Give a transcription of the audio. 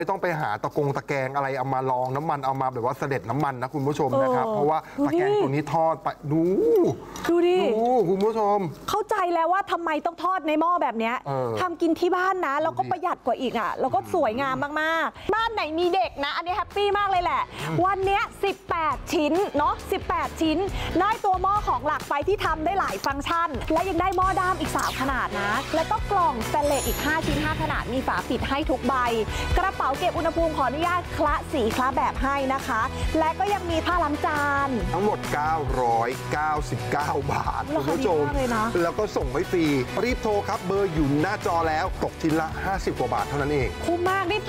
ไม่ต้องไปหาตะแกรงอะไรเอามาลองน้ำมันเอามาแบบว่าเสด็จน้ำมันนะคุณผู้ชมนะครับเพราะว่าตะแกรงตัวนี้ทอดไปดูดิคุณผู้ชมเข้าใจแล้วว่าทำไมต้องทอดในหม้อแบบนี้ทำกินที่บ้านนะแล้วก็ประหยัดกว่าอีกอ่ะแล้วก็สวยงามมากๆบ้านไหนมีเด็กนะอันนี้แฮปปี้มากเลยแหละวันนี้18 ชิ้นเนาะ18 ชิ้นได้ตัวหม้อของหลักไฟที่ทำได้หลายฟังก์ชันและยังได้หม้อด้ามอีก3ขนาดนะแล้วก็กล่องสเตนเลสอีก5 ชิ้น 5 ขนาดมีฝาปิดให้ทุกใบกระเป๋าเก็บอุณหภูมิขออนุญาตคละสีคละแบบให้นะคะและก็ยังมีผ้าล้างจานทั้งหมด999 บาทคุณผู้ชมแล้วก็ส่งให้ฟรีรีบโทรครับเบอร์อยู่หน้าจอแล้วตกชิ้นละ50 กว่าบาทเท่านั้นเองคุ้มมากรีบโทร